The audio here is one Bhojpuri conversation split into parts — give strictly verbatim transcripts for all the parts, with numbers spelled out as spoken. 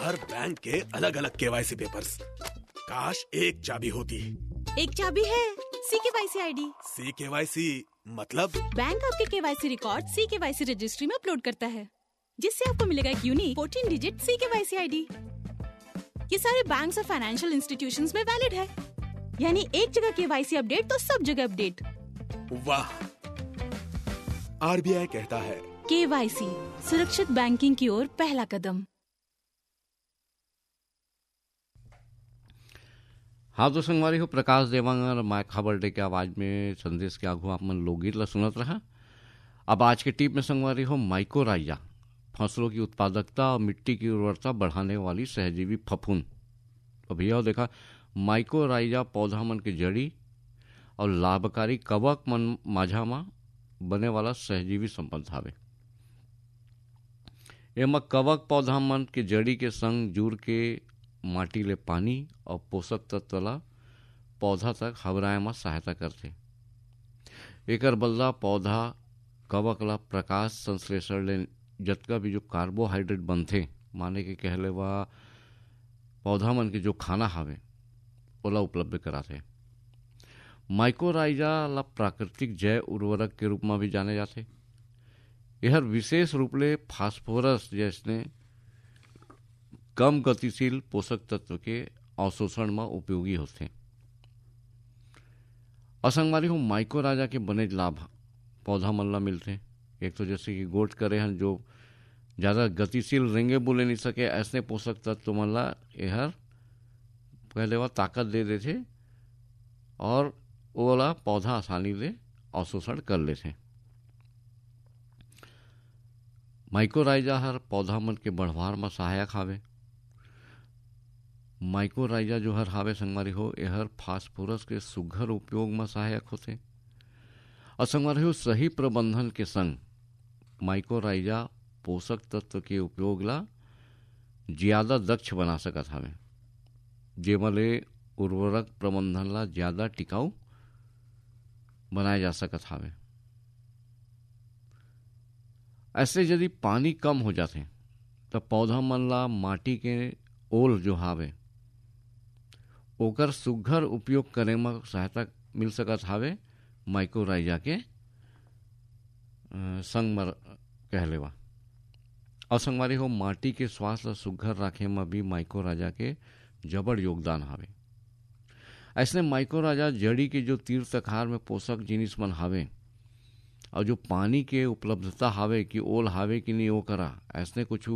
हर बैंक के अलग अलग केवाईसी पेपर्स, काश एक चाबी होती। एक चाबी है, सी केवाईसी आईडी। सी केवाईसी मतलब? बैंक आपके केवाईसी रिकॉर्ड सी केवाईसी रजिस्ट्री में अपलोड करता है, जिससे आपको मिलेगा एक यूनिक फोर्टीन डिजिट सी केवाईसी आईडी। ये सारे बैंक्स और फाइनेंशियल इंस्टीट्यूशंस में वैलिड है, यानी एक जगह केवाईसी अपडेट तो सब जगह अपडेट। वाह! आरबीआई कहता है केवाईसी सुरक्षित बैंकिंग की ओर पहला कदम। हाँ तो संगवारी हो, प्रकाश देवांगर माय खबर डे के आवाज में संदेश के आगू आप मन लोकगीत ला सुनत रहा। अब आज के टिप में संगवारी हो माइकोराइजा, फसलों की उत्पादकता और मिट्टी की उर्वरता बढ़ाने वाली सहजीवी फफूंद। तो भैया देखा, माइकोराइजा पौधा मन की जड़ी और लाभकारी कवक मन माझा में बने वाला सहजीवी संबंध हावे। एमा कवक पौधा मन के जड़ी के संग जुड़ के माटी ले पानी और पोषक तत्व ला पौधा तक हवराए में सहायता करते। एकर बदला पौधा कवक ला प्रकाश संश्लेषण ले जतका भी जो कार्बोहाइड्रेट बनते, माने के कहले वा पौधा मन के जो खाना हावे ओला उपलब्ध कराते। माइकोराइजा ला प्राकृतिक जैव उर्वरक के रूप में भी जाने जाते। यह विशेष रूप ले फास्फोरस जैसने कम गतिशील पोषक तत्व के अवशोषण में उपयोगी होते। असंगवारी हो माइकोराइजा के बने लाभ पौधा मन ला मिलते। एक तो जैसे कि गोट करे हैं जो ज़्यादा गतिशील रेंगे बोले नहीं सके, ऐसे पोषक तत्व मन ला यह पहले वह ताकत दे देते और ओला पौधा आसानी से अवशोषण कर लेते। माइकोराइजा हर पौधा मन के बढ़वार में सहायक हावे। माइकोराइजा जो हर हावे संगवारी हो, यह फास्फोरस के सुघर उपयोग में सहायक होते। और संगवारी हो सही प्रबंधन के संग माइकोराइजा पोषक तत्व के उपयोग ला ज्यादा दक्ष बना सकत हावे, जेमले उर्वरक प्रबंधन ला ज्यादा टिकाऊ बनाया जा सकत हावे। ऐसे यदि पानी कम हो जाते तो पौधा मन ला माटी के ओल जो हावे ओकर सुघर उपयोग करे में सहायता मिल सकत हावे माइकोराइजा के संग में कहलेवा। और संगवारी हो माटी के स्वास्थ्य सुघर रखे में भी माइकोराइजा के जबड़ योगदान हावे। ऐसे माइकोराइजा जड़ी के जो तीर्थकार में पोषक जिनिस मन हावे और जो पानी के उपलब्धता हावे कि ओल हावे कि नहीं वो करा ऐसने कुछ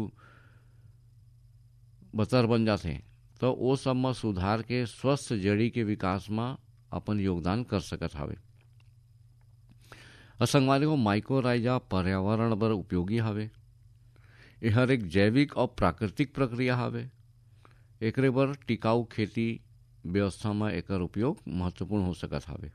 बतर बन जाते तो वो सब में सुधार के स्वस्थ जड़ी के विकास में अपन योगदान कर सकत हावे। असंगवारी को माइकोराइजा पर्यावरण पर उपयोगी हावे। यह एक जैविक और प्राकृतिक प्रक्रिया हावे। एकरे पर टिकाऊ खेती व्यवस्था में एकर उपयोग महत्वपूर्ण हो सकत हावे।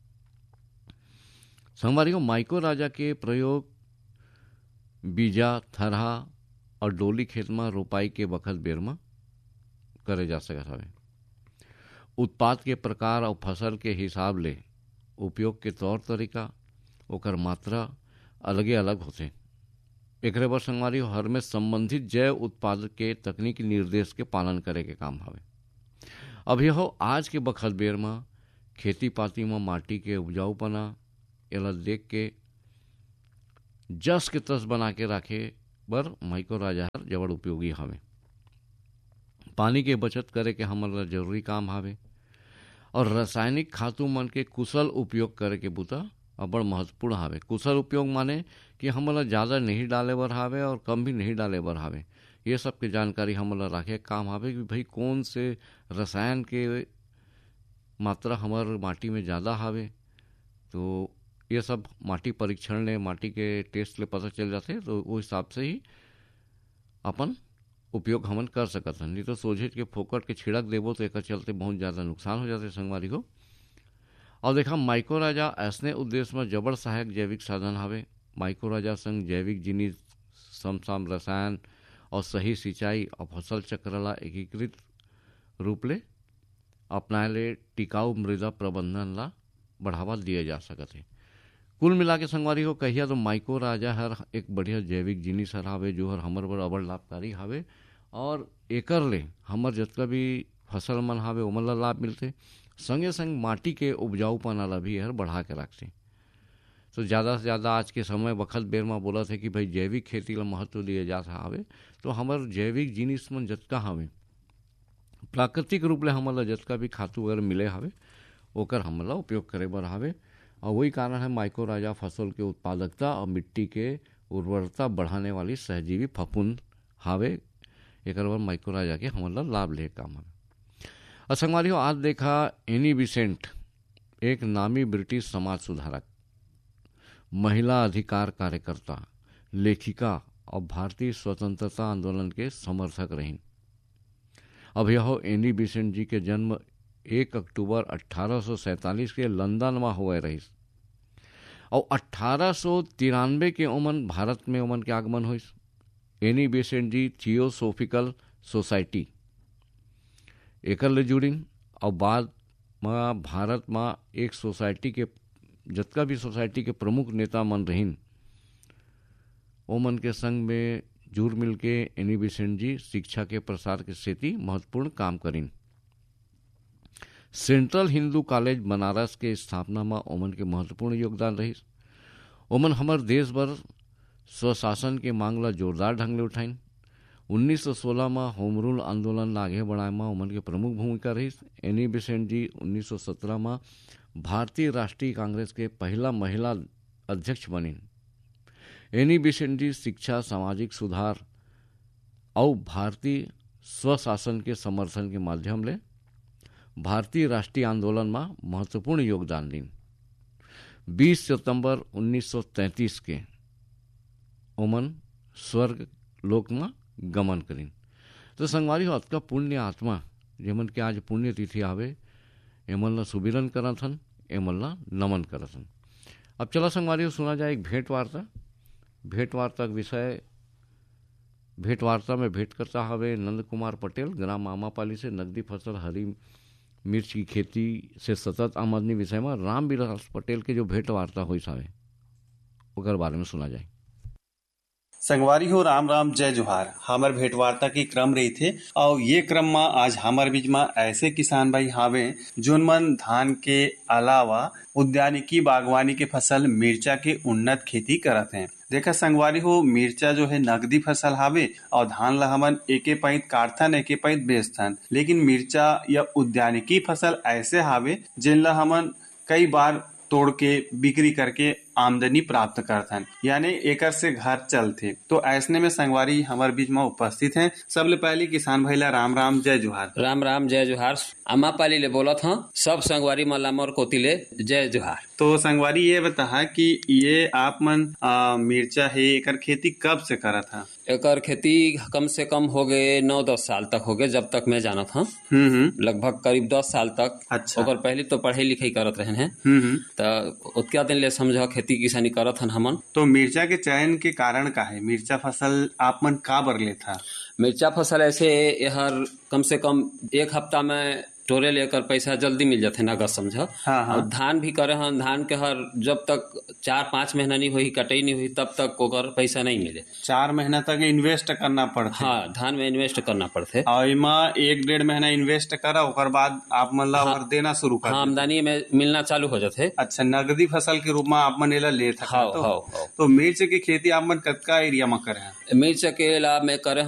संगवारी को माइकोराइजा के प्रयोग बीजा, थरहा और डोली खेत में रोपाई के बखत बेर में करे जा सकत हवे। उत्पाद के प्रकार और फसल के हिसाब ले उपयोग के तौर तरीका ओकर मात्रा अलगे अलग होते। एकरे पर संगवारी हर में संबंधित जैव उत्पाद के तकनीकी निर्देश के पालन करे के काम हवे। अब यह आज के बखत बेर में खेती पाती में माटी के उपजाऊपना एला देख के जस के तस बना के रखे बर माइकोराइजा हर जबड़ उपयोगी हवे। पानी के बचत करे के हमारा जरूरी काम हावे और रासायनिक खातु मन के कुशल उपयोग करे के बुता बड़ महत्वपूर्ण हावे। कुशल उपयोग माने कि हमारा ज़्यादा नहीं डाले बर हावे और कम भी नहीं डाले बर हावे। ये सब की जानकारी हमारा रखे काम हावे कि भाई कौन से रसायन के मात्रा हमारे माटी में ज़्यादा हावे। तो ये सब माटी परीक्षण ले माटी के टेस्ट ले पता चल जाते, तो वो हिसाब से ही अपन उपयोग हमन कर सकत हन। नहीं तो सोझे के फोकट के छिड़क देबो तो एक चलते बहुत ज़्यादा नुकसान हो जाते संगवारी को। और देखा माइकोराइजा ऐसने उद्देश्य में जबड़ सहायक जैविक साधन हावे। माइकोराइजा संग जैविक जिनिस समसाम रसायन और सही सिंचाई और फसल चक्र ला एकीकृत रूप ले अपनाए ले टिकाऊ मृदा प्रबंधन ला बढ़ावा दिया जा सकत है। कुल मिला के संगवारी को कहिया तो माइकोराइजा हर एक बढ़िया जैविक जिनिस हर हावे जो हर हमर बर अबड़ लाभकारी हावे और एकर ले हमर जितना भी फसल मन हावे ओमन ला लाभ मिलते, संगे संग माटी के उपजाऊपन ला भी हर बढ़ा के रखते। तो ज़्यादा से ज़्यादा आज के समय वक्त बेर में बोला थे कि भाई जैविक खेती ला महत्व दिए जा हावे। तो हमार जैविक जिनिस मन जतका हावे, प्राकृतिक रूप ले हमन ला जतका भी खातू वगैरह मिले हावे ओकर हमन ला उपयोग करे बर हावे। और वही कारण है माइक्रोराजा फसल के उत्पादकता और मिट्टी के उर्वरता बढ़ाने वाली सहजीवी फफूंद हावे। एकर बर माइक्रोराजा के हमन ला लाभ ले काम है। और संगवारी हो, आज देखा एनी बिसेंट एक नामी ब्रिटिश समाज सुधारक, महिला अधिकार कार्यकर्ता, लेखिका और भारतीय स्वतंत्रता आंदोलन के समर्थक रहीं। अब यह एनी बिसेंट जी के जन्म एक अक्टूबर अठारह सौ सैंतालीस के लंदन में हुए रही और अठारह सौ तिरानवे के ओमन भारत में ओमन के आगमन हुई। एनी बिसेंट जी थियोसोफिकल सोसाइटी एकर ले जुड़ीन और बाद में भारत में एक सोसाइटी के जतका भी सोसाइटी के प्रमुख नेता मन रहीन ओमन के संग में जुड़ मिल के एनी बिसेंट जी शिक्षा के प्रसार के सेती महत्वपूर्ण काम करीन। सेंट्रल हिंदू कॉलेज बनारस के स्थापना में ओमन के महत्वपूर्ण योगदान रही। ओमन हमर देश भर स्वशासन के मांग ला जोरदार ढंग ले उठाइन। उन्नीस सौ सोलह में होम रूल आंदोलन आगे बढ़ाए में ओमन के प्रमुख भूमिका रही। एनी बिसेंट जी उन्नीस सौ सत्रह में भारतीय राष्ट्रीय कांग्रेस के पहला महिला अध्यक्ष बनीन। एनी बिसेंट जी शिक्षा, सामाजिक सुधार और भारतीय स्वशासन के समर्थन के माध्यम ले भारतीय राष्ट्रीय आंदोलन में महत्वपूर्ण योगदान दीन। बीस सितंबर उन्नीस सौ तैंतीस के ओमन स्वर्ग लोक में गमन करीन। तो संगवारी हो, अतका पुण्य आत्मा जेमन के आज पुण्य तिथि आवे एमन ला सुबिरन करत हन, एमन ला नमन करत हन। अब चला संगवारी हो, सुना जाए एक भेंट वार्ता। भेंट वार्ता का विषय, भेंट वार्ता में भेंट करता हवे नंद कुमार पटेल, ग्राम आमापाली से नकदी फसल हरी मिर्च की खेती से सतत आमदनी विषय में राम विलास पटेल के जो भेंट वार्ता हुई सावे ओकर बारे में सुना जाए। संगवारी हो, राम राम जय जोहार। हमार भेंट वार्ता की क्रम रही थे और ये क्रम में आज हमार बीच में ऐसे किसान भाई हावे जोन मन धान के अलावा उद्यानिकी बागवानी के फसल मिर्चा के उन्नत खेती करत हैं। देखा संगवारी हो, मिर्चा जो है नगदी फसल हावे और धान ला हमन एके पैत काटथन एके पैत बेचथन, लेकिन मिर्चा या उद्यानिकी फसल ऐसे हावे जिन ला हमन कई बार तोड़ के बिक्री करके आमदनी प्राप्त करथन, यानी एकर से घर चलते। तो ऐसने में संगवारी हमारे बीच में उपस्थित हैं। सबले पहले किसान भैया राम राम जय जोहार। राम राम जय जोहार। अम्मापाली ले बोलत हूँ, सब संगवारी मल्ला मोर कोती ले जय जोहार। तो संगवारी ये बता कि ये आप मन आ, मिर्चा है एकर खेती कब से करा था? एकर खेती कम से कम हो गए नौ दस साल तक हो गए, जब तक मैं जाना था। लगभग करीब दस साल तक। अच्छा। ओकर पहले तो पढ़ाई लिखाई करत रहे हैं, तो उतना दिन ले समझ खेती किसानी करत हन हमन। तो मिर्चा के चयन के कारण का है? मिर्चा फसल आप मन का बर ले था? मिर्चा फसल ऐसे यहर कम से कम एक हफ्ता में टोरे लेकर पैसा जल्दी मिल जाते नगद समझ। हाँ हाँ। और धान भी करे हन, धान के हर जब तक चार पाँच महीना नहीं हुई कटाई नहीं हुई तब तक ओकर पैसा नहीं मिले। चार महीना तक इन्वेस्ट करना पड़ता। हाँ, धान में इन्वेस्ट करना पड़ते। और इमा एक डेढ़ महीना इन्वेस्ट करा ओकर बाद आप मन ला हाँ, देना शुरू कर। हाँ, आमदनी में मिलना चालू हो जाते। अच्छा, नगदी फसल के रूप में आप मन एला ले था। हाँ, तो, हाँ, हाँ। तो मिर्च की खेती आप मन कतका एरिया में करे हैं? मिर्च के ला में करे